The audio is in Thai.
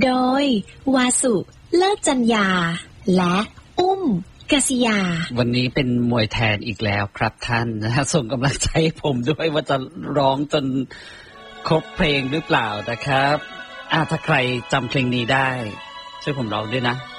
โดยวาสุเลิศจัญญาและอุ้มกษิยาวันนี้เป็นมวยแทนอีกแล้วครับท่านนะส่งกำลังใจให้ผมด้วยว่าจะร้องจนครบเพลงหรือเปล่านะครับถ้าใครจำเพลงนี้ได้ช่วยผมร้องด้วยนะ